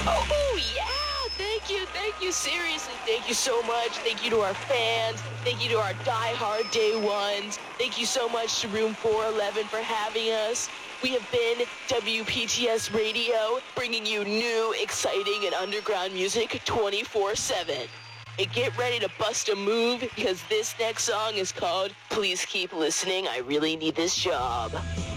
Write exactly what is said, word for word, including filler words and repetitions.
Oh, yeah. Thank you. Thank you. Seriously, thank you so much. Thank you to our fans. Thank you to our diehard day ones. Thank you so much to Room four eleven for having us. We have been W P T S Radio, bringing you new, exciting, and underground music twenty-four seven. And get ready to bust a move, because this next song is called Please Keep Listening, I Really Need This Job.